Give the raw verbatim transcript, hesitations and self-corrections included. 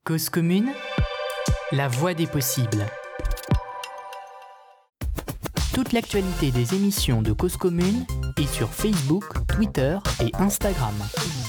Cause commune, la voix des possibles. Toute l'actualité des émissions de Cause commune est sur Facebook, Twitter et Instagram.